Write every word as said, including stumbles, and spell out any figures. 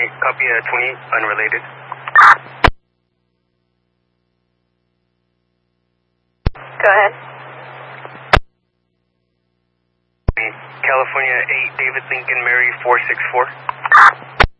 Copy uh, twenty, unrelated. Go ahead. California eight, David Lincoln Mary four six four.